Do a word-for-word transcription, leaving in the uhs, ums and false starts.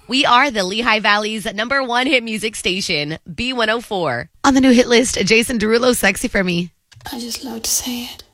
We are the Lehigh Valley's number one hit music station, B one oh four. On the new hit list, Jason Derulo, Sexy For Me. I just love to say it.